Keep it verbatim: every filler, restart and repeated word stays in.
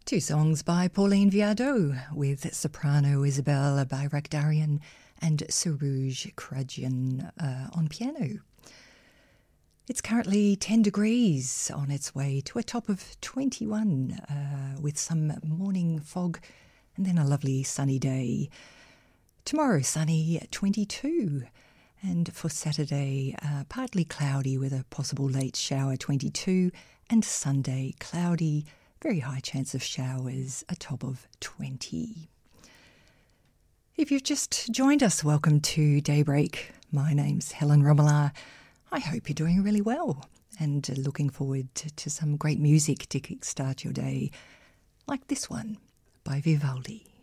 Two songs by Pauline Viardot with soprano Isabelle Bayrakdarian and Sorouge Kradjian uh, on piano. It's currently ten degrees, on its way to a top of twenty-one uh, with some morning fog and then a lovely sunny day. Tomorrow sunny twenty-two, and for Saturday uh, partly cloudy with a possible late shower twenty-two, and Sunday cloudy, very high chance of showers, a top of twenty. If you've just joined us, welcome to Daybreak. My name's Helen Romola. I hope you're doing really well and looking forward to, to some great music to kickstart your day, like this one by Vivaldi.